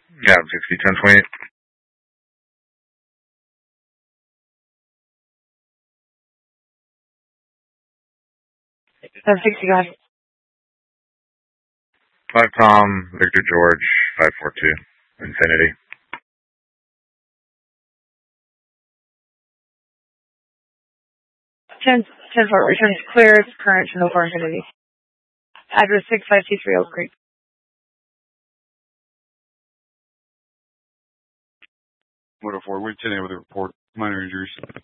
Yeah, 60, 10, 28. 1060, go ahead. 5 Tom, Victor George, 542, Infinity. 10-4, return is clear, it's current to no for Infinity. Address 6523 Oak Creek. Motor 4, we 10 with a report. Minor injuries.